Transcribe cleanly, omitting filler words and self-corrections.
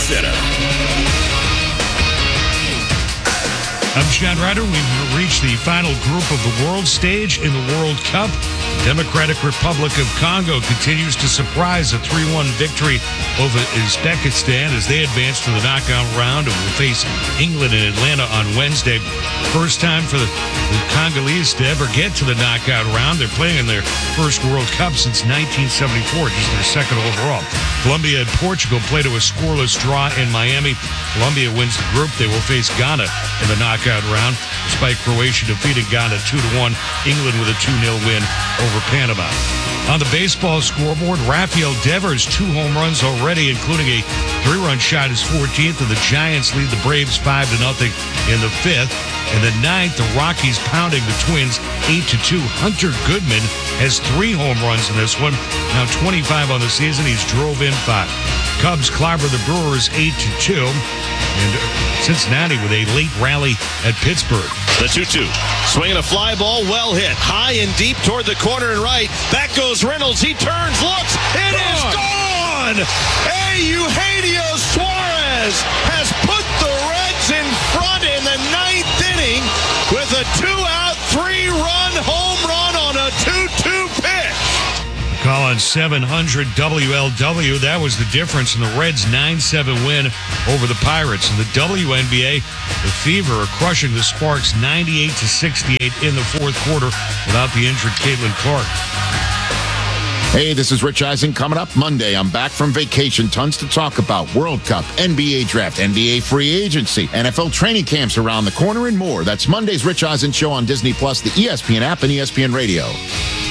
Center. I'm John Ryder. We've reached the final group of the world stage in the World Cup. The Democratic Republic of Congo continues to surprise a 3-1 victory over Uzbekistan as they advance to the knockout round and will face England in Atlanta on Wednesday. First time for the Congolese to ever get to the knockout round. They're playing in their first World Cup since 1974, just their second overall. Colombia and Portugal play to a scoreless draw in Miami. Colombia wins the group. They will face Ghana in the knockout round, despite Croatia defeating Ghana 2-1. England with a 2-0 win over Panama. On the baseball scoreboard, Rafael Devers 2 home runs already, including a 3-run shot, his 14th, and the Giants lead the Braves 5-0 in the 5th. In the 9th, the Rockies pounding the Twins 8-2. Hunter Goodman has 3 home runs in this one. Now 25 on the season. He's drove in 5. Cubs clobber the Brewers 8-2. And Cincinnati with a late rally at Pittsburgh. The 2-2. Swinging a fly ball, well hit. High and deep toward the corner and right. Back goes Reynolds. He turns, looks. It is gone! Eugenio Suarez has put the Reds in front in the 9th inning with a 2-out, 3-run home run on a 2-2 pitch. Call on 700 WLW. That was the difference in the Reds' 9-7 win over the Pirates. In the WNBA, the Fever are crushing the Sparks 98-68 in the fourth quarter without the injured Caitlin Clark. Hey, this is Rich Eisen. Coming up Monday, I'm back from vacation. Tons to talk about. World Cup, NBA draft, NBA free agency, NFL training camps around the corner, and more. That's Monday's Rich Eisen Show on Disney+, the ESPN app, and ESPN Radio.